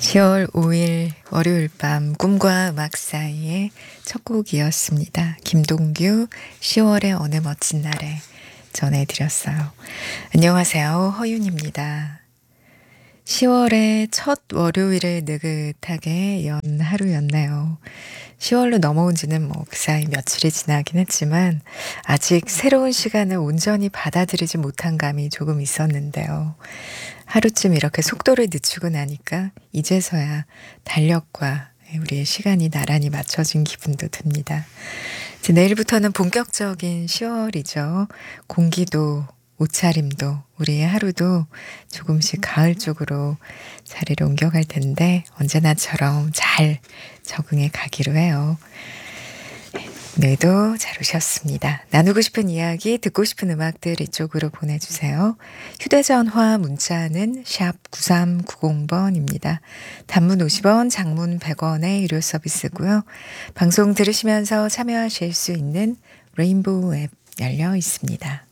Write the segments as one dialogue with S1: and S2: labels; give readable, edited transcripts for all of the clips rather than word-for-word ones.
S1: 10월 5일 월요일 밤 꿈과 음악 사이의 첫 곡이었습니다. 김동규 10월의 어느 멋진 날에 전해드렸어요. 안녕하세요. 허윤입니다. 10월의 첫 월요일을 느긋하게 연 하루였네요. 10월로 넘어온 지는 그 사이 며칠이 지나긴 했지만 아직 새로운 시간을 온전히 받아들이지 못한 감이 조금 있었는데요. 하루쯤 이렇게 속도를 늦추고 나니까 이제서야 달력과 우리의 시간이 나란히 맞춰진 기분도 듭니다. 이제 내일부터는 본격적인 10월이죠. 공기도 옷차림도 우리의 하루도 조금씩 가을 쪽으로 자리를 옮겨갈 텐데 언제나처럼 잘 적응해 가기로 해요. 오늘도 잘 오셨습니다. 나누고 싶은 이야기, 듣고 싶은 음악들 이쪽으로 보내주세요. 휴대전화 문자는 샵 9390번입니다. 단문 50원, 장문 100원의 유료 서비스고요. 방송 들으시면서 참여하실 수 있는 레인보우 앱 열려 있습니다.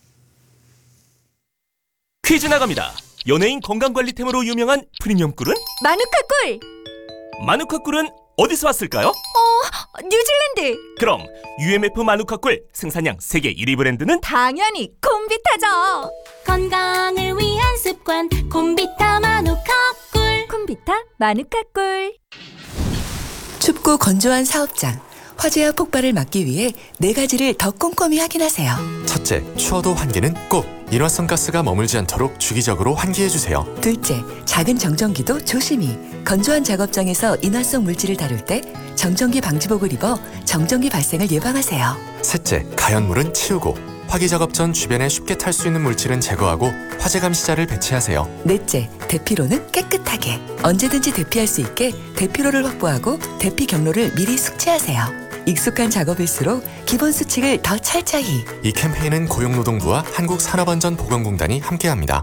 S2: 퀴즈 나갑니다. 연예인 건강관리템으로 유명한 프리미엄 꿀은?
S3: 마누카 꿀!
S2: 마누카 꿀은 어디서 왔을까요?
S3: 뉴질랜드!
S2: 그럼 UMF 마누카 꿀 생산량 세계 1위 브랜드는?
S3: 당연히 콤비타죠!
S4: 건강을 위한 습관 콤비타 마누카 꿀.
S3: 콤비타 마누카 꿀.
S5: 춥고 건조한 사업장, 화재와 폭발을 막기 위해 4가지를 더 꼼꼼히 확인하세요.
S6: 첫째, 추워도 환기는 꼭! 일회성 가스가 머물지 않도록 주기적으로 환기해주세요.
S5: 둘째, 작은 정전기도 조심히. 건조한 작업장에서 인화성 물질을 다룰 때 정전기 방지복을 입어 정전기 발생을 예방하세요.
S6: 셋째, 가연물은 치우고 화기 작업 전 주변에 쉽게 탈 수 있는 물질은 제거하고 화재 감시자를 배치하세요.
S5: 넷째, 대피로는 깨끗하게. 언제든지 대피할 수 있게 대피로를 확보하고 대피 경로를 미리 숙지하세요. 익숙한 작업일수록 기본 수칙을 더 철저히.
S6: 이 캠페인은 고용노동부와 한국산업안전보건공단이 함께합니다.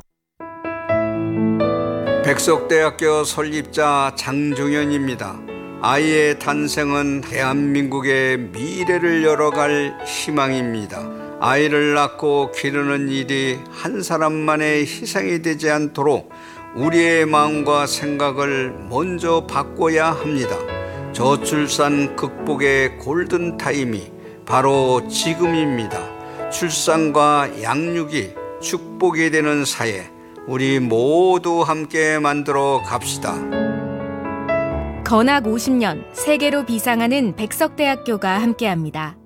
S7: 백석대학교 설립자 장종현입니다. 아이의 탄생은 대한민국의 미래를 열어갈 희망입니다. 아이를 낳고 기르는 일이 한 사람만의 희생이 되지 않도록 우리의 마음과 생각을 먼저 바꿔야 합니다. 저출산 극복의 골든타임이 바로 지금입니다. 출산과 양육이 축복이 되는 사회, 우리 모두 함께 만들어 갑시다.
S8: 건학 50년 세계로 비상하는 백석대학교가 함께합니다.